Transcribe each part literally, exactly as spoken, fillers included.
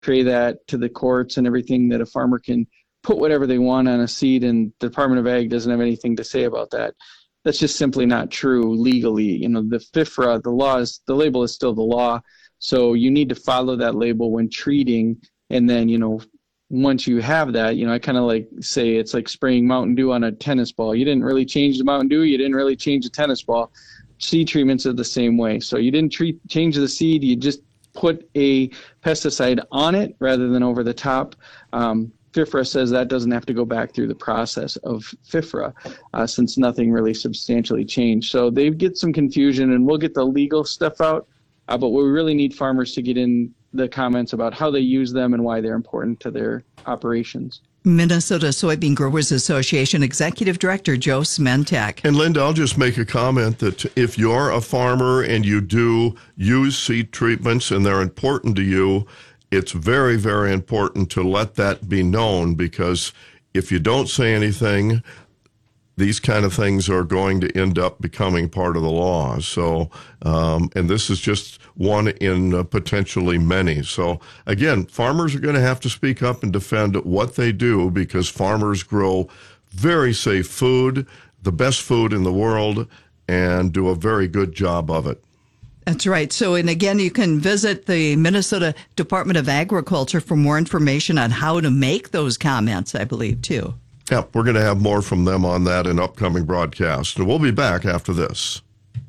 portray that to the courts and everything, that a farmer can put whatever they want on a seed and the Department of Ag doesn't have anything to say about that. That's just simply not true legally. You know, the FIFRA, the law is, the label is still the law. So you need to follow that label when treating. And then, you know, once you have that, you know, I kind of like say it's like spraying Mountain Dew on a tennis ball. You didn't really change the Mountain Dew. You didn't really change the tennis ball. Seed treatments are the same way. So you didn't treat, change the seed. You just put a pesticide on it rather than over the top. Um, FIFRA says that doesn't have to go back through the process of FIFRA uh, since nothing really substantially changed. So they get some confusion, and we'll get the legal stuff out, uh, but we really need farmers to get in the comments about how they use them and why they're important to their operations. Minnesota Soybean Growers Association Executive Director Joe Smentek. And Linda, I'll just make a comment that if you're a farmer and you do use seed treatments and they're important to you, it's very, very important to let that be known, because if you don't say anything, these kind of things are going to end up becoming part of the law. So, um, and this is just one in uh, potentially many. So again, farmers are going to have to speak up and defend what they do, because farmers grow very safe food, the best food in the world, and do a very good job of it. That's right. So, and again, you can visit the Minnesota Department of Agriculture for more information on how to make those comments, I believe, too. Yeah, we're going to have more from them on that in upcoming broadcasts. And we'll be back after this.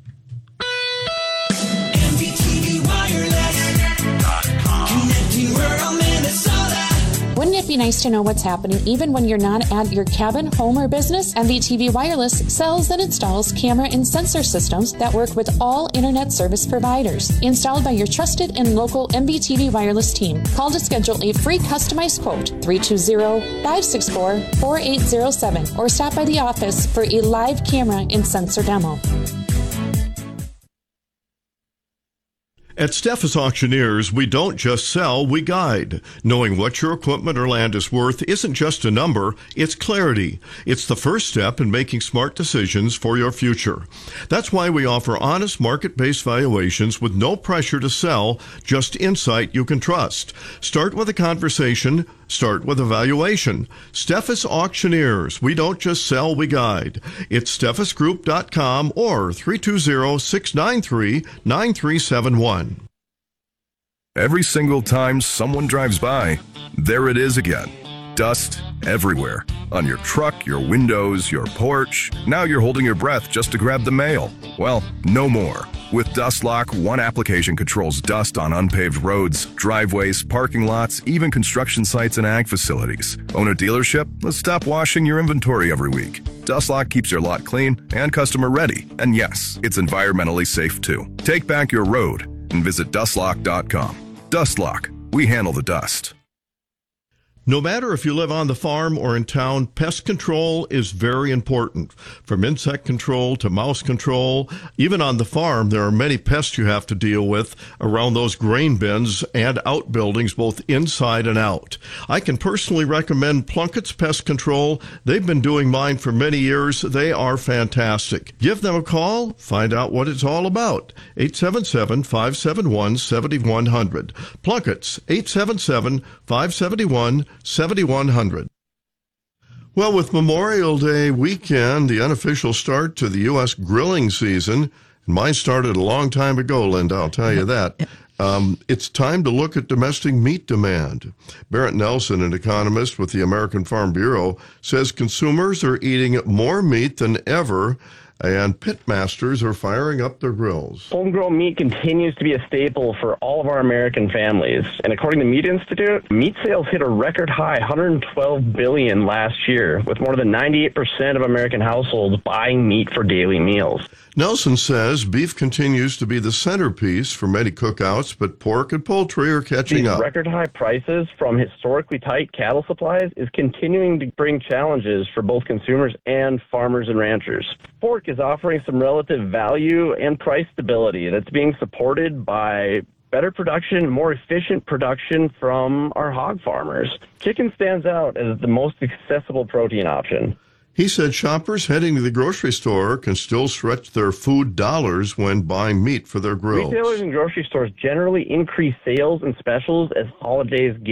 M V T V Wireless dot com. Connecting rural Minnesota. Wouldn't it be nice to know what's happening even when you're not at your cabin, home, or business? M V T V Wireless sells and installs camera and sensor systems that work with all internet service providers. Installed by your trusted and local M V T V Wireless team. Call to schedule a free customized quote, three two zero, five six four, four eight zero seven, or stop by the office for a live camera and sensor demo. At Steffes Auctioneers, we don't just sell, we guide. Knowing what your equipment or land is worth isn't just a number, it's clarity. It's the first step in making smart decisions for your future. That's why we offer honest market-based valuations with no pressure to sell, just insight you can trust. Start with a conversation, start with a valuation. Steffes Auctioneers, we don't just sell, we guide. It's steffes group dot com or three two zero, six nine three, nine three seven one. Every single time someone drives by, there it is again. Dust everywhere. On your truck, your windows, your porch. Now you're holding your breath just to grab the mail. Well, no more. With DustLock, one application controls dust on unpaved roads, driveways, parking lots, even construction sites and ag facilities. Own a dealership? Let's stop washing your inventory every week. DustLock keeps your lot clean and customer ready. And yes, it's environmentally safe too. Take back your road and visit dust lock dot com. DustLock. We handle the dust. No matter if you live on the farm or in town, pest control is very important. From insect control to mouse control, even on the farm, there are many pests you have to deal with around those grain bins and outbuildings, both inside and out. I can personally recommend Plunkett's Pest Control. They've been doing mine for many years. They are fantastic. Give them a call. Find out what it's all about. eight seven seven, five seven one, seven one zero zero. Plunkett's, eight seven seven, five seven one, seven one zero zero. Well, with Memorial Day weekend, the unofficial start to the U S grilling season, and mine started a long time ago, Linda, I'll tell you that, um, it's time to look at domestic meat demand. Barrett Nelson, an economist with the American Farm Bureau, says consumers are eating more meat than ever, and pitmasters are firing up their grills. Homegrown meat continues to be a staple for all of our American families. And according to Meat Institute, meat sales hit a record high, one hundred twelve billion dollars last year, with more than ninety-eight percent of American households buying meat for daily meals. Nelson says beef continues to be the centerpiece for many cookouts, but pork and poultry are catching These up. record high prices from historically tight cattle supplies is continuing to bring challenges for both consumers and farmers and ranchers. Pork is offering some relative value and price stability that's being supported by better production, more efficient production from our hog farmers. Chicken stands out as the most accessible protein option. He said shoppers heading to the grocery store can still stretch their food dollars when buying meat for their grills. Retailers and grocery stores generally increase sales and specials as holidays